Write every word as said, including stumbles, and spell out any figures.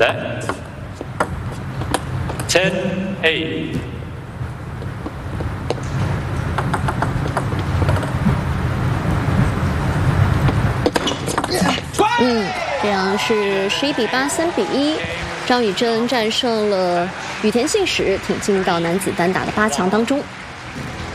来 ，ten eight。 嗯，这样是十一比八，三比一，张宇臻战胜了羽田信史，挺进到男子单打的八强当中。